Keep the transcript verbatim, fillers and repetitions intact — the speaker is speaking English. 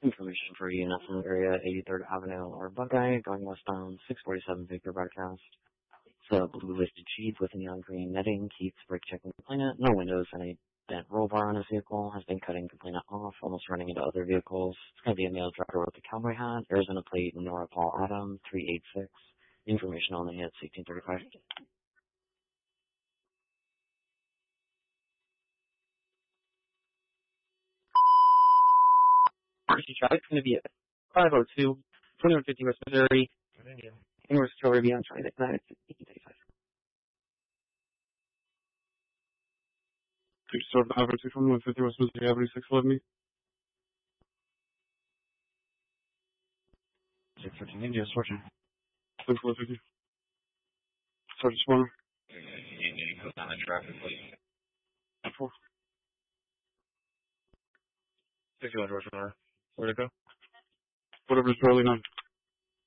Information for units in the area, eighty-third Avenue or Buckeye, going westbound, six forty-seven Victor broadcast. It's a blue listed Jeep with neon green netting, keeps brake checking complainant, no windows, any bent roll bar on his vehicle, has been cutting complainant off, almost running into other vehicles. It's going to be a male driver with a cowboy hat, Arizona plate, Nora Paul Adam, three eight six. Information on the hit, sixteen thirty-five. Mercy traffic is going to be at five oh two, twenty-one fifty West Missouri. And we're still reviewing on trying to ignite at eighteen thirty-five. Please start five oh two, twenty-one fifty West Missouri Avenue, six eleven. six thirteen India, Sergeant. six eleven fifty. Sergeant Spawner. You put down the traffic, please. Four. sixty-one George Miller. Where'd it go? Whatever's Charlie nine.